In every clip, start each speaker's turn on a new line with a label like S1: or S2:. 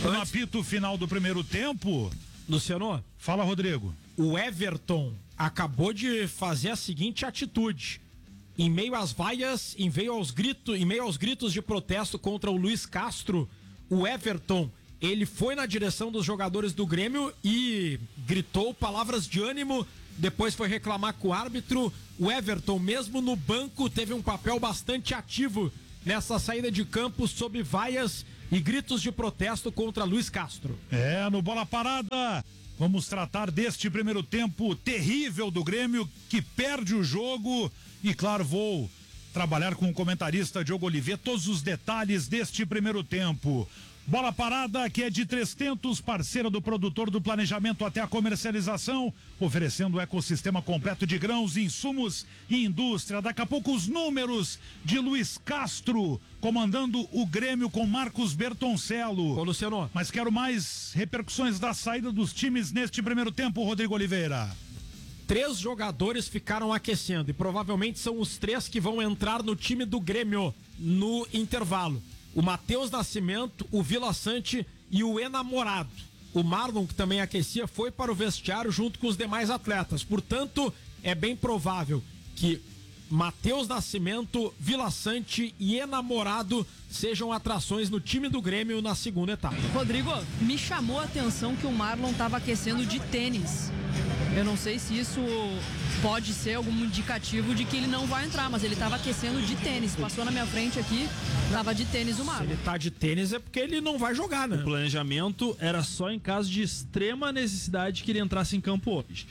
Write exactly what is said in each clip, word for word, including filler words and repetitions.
S1: No apito final do primeiro tempo,
S2: Luciano,
S1: fala, Rodrigo.
S2: O Everton acabou de fazer a seguinte atitude. Em meio às vaias, em meio aos gritos, em meio aos gritos de protesto contra o Luiz Castro, o Everton, ele foi na direção dos jogadores do Grêmio e gritou palavras de ânimo, depois foi reclamar com o árbitro. O Everton, mesmo no banco, teve um papel bastante ativo nessa saída de campo sob vaias e gritos de protesto contra Luiz Castro.
S1: É, no Bola Parada, vamos tratar deste primeiro tempo terrível do Grêmio, que perde o jogo. E claro, vou trabalhar com o comentarista Diogo Oliveira todos os detalhes deste primeiro tempo. Bola Parada, que é de Três Tentos, parceira do produtor do planejamento até a comercialização, oferecendo o ecossistema completo de grãos, insumos e indústria. Daqui a pouco os números de Luiz Castro, comandando o Grêmio com Marcos Bertoncello.
S2: Ô, Luciano.
S1: Mas quero mais repercussões da saída dos times neste primeiro tempo, Rodrigo Oliveira.
S2: Três jogadores ficaram aquecendo e provavelmente são os três que vão entrar no time do Grêmio no intervalo. O Matheus Nascimento, o Vila Sante e o Enamorado. O Marlon, que também aquecia, foi para o vestiário junto com os demais atletas. Portanto, é bem provável que Matheus Nascimento, Vila Sante e Enamorado sejam atrações no time do Grêmio na segunda etapa.
S3: Rodrigo, me chamou a atenção que o Marlon estava aquecendo de tênis. Eu não sei se isso pode ser algum indicativo de que ele não vai entrar, mas ele estava aquecendo de tênis. Passou na minha frente aqui, estava de tênis o Marlon.
S2: Se ele tá de tênis é porque ele não vai jogar, né?
S4: O planejamento era só em caso de extrema necessidade que ele entrasse em campo hoje.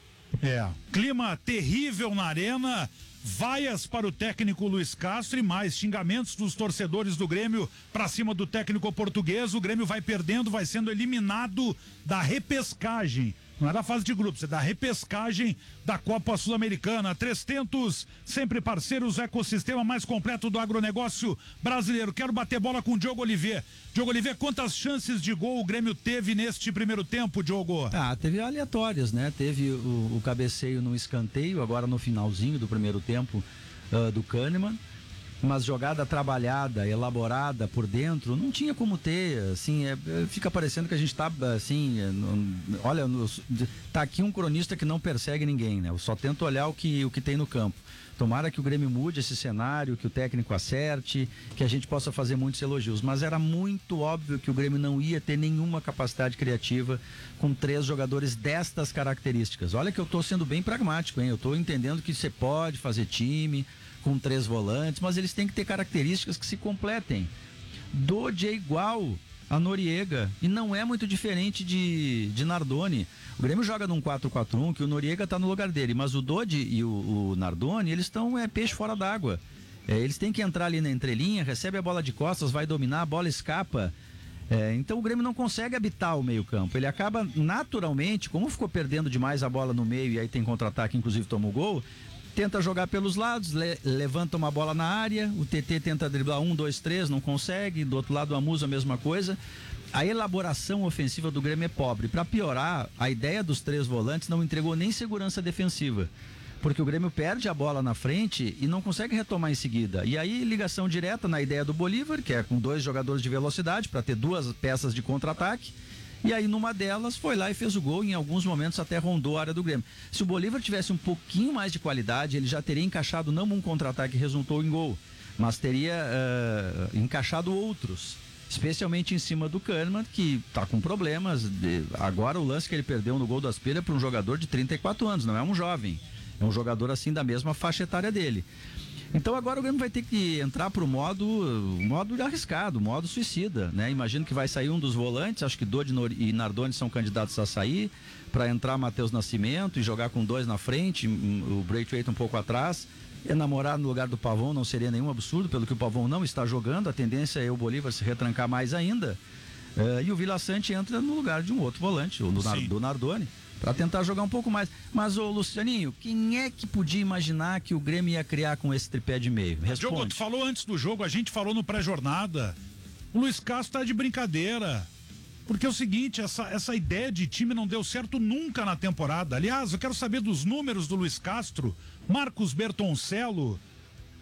S1: É, clima terrível na arena. Vaias para o técnico Luiz Castro e mais xingamentos dos torcedores do Grêmio para cima do técnico português. O Grêmio vai perdendo, vai sendo eliminado da repescagem. Não é da fase de grupos, é da repescagem da Copa Sul-Americana. Três Tentos, sempre parceiros, ecossistema mais completo do agronegócio brasileiro. Quero bater bola com o Diogo Oliveira. Diogo Oliveira, quantas chances de gol o Grêmio teve neste primeiro tempo, Diogo?
S5: Ah, teve aleatórias, né? Teve o, o cabeceio no escanteio, agora no finalzinho do primeiro tempo uh, do Kahneman. Mas jogada trabalhada, elaborada por dentro, não tinha como ter, assim, é, fica parecendo que a gente tá, assim, é, não, olha, no, tá aqui um cronista que não persegue ninguém, né? Eu só tento olhar o que, o que tem no campo. Tomara que o Grêmio mude esse cenário, que o técnico acerte, que a gente possa fazer muitos elogios, mas era muito óbvio que o Grêmio não ia ter nenhuma capacidade criativa com três jogadores destas características. Olha que eu tô sendo bem pragmático, hein? Eu tô entendendo que você pode fazer time com três volantes, mas eles têm que ter características que se completem. Dodge é igual a Noriega e não é muito diferente de, de Nardoni. O Grêmio joga num quatro quatro um que o Noriega tá no lugar dele, mas o Dodge e o, o Nardoni, eles estão é, peixe fora d'água. É, eles têm que entrar ali na entrelinha, recebe a bola de costas, vai dominar, a bola escapa. É, então o Grêmio não consegue habitar o meio campo, ele acaba naturalmente, como ficou perdendo demais a bola no meio e aí tem contra-ataque, inclusive toma o gol, tenta jogar pelos lados, le- levanta uma bola na área, o T T tenta driblar um, dois, três, não consegue, do outro lado o Amusa a mesma coisa. A elaboração ofensiva do Grêmio é pobre. Para piorar, a ideia dos três volantes não entregou nem segurança defensiva, porque o Grêmio perde a bola na frente e não consegue retomar em seguida. E aí ligação direta na ideia do Bolívar, que é com dois jogadores de velocidade para ter duas peças de contra-ataque. E aí numa delas foi lá e fez o gol, em alguns momentos até rondou a área do Grêmio. Se o Bolívar tivesse um pouquinho mais de qualidade, ele já teria encaixado não um contra-ataque que resultou em gol, mas teria uh, encaixado outros, especialmente em cima do Kahneman, que tá com problemas. De, agora o lance que ele perdeu no gol do Aspira é para um jogador de trinta e quatro anos, não é um jovem, é um jogador assim da mesma faixa etária dele. Então agora o Grêmio vai ter que entrar pro modo, modo arriscado, modo suicida, né? Imagino que vai sair um dos volantes, acho que Dodge e Nardoni são candidatos a sair, para entrar Matheus Nascimento e jogar com dois na frente, o Braithwaite um pouco atrás. Enamorar no lugar do Pavão não seria nenhum absurdo, pelo que o Pavão não está jogando, a tendência é o Bolívar se retrancar mais ainda. Uh, e o Vila Sante entra no lugar de um outro volante, o do, do Nardoni, para tentar jogar um pouco mais. Mas, ô Lucianinho, quem é que podia imaginar que o Grêmio ia criar com esse tripé de meio? Responde.
S1: Diogo, tu falou antes do jogo, a gente falou no pré-jornada, o Luiz Castro tá de brincadeira, porque é o seguinte, essa, essa ideia de time não deu certo nunca na temporada. Aliás, eu quero saber dos números do Luiz Castro. Marcos Bertoncello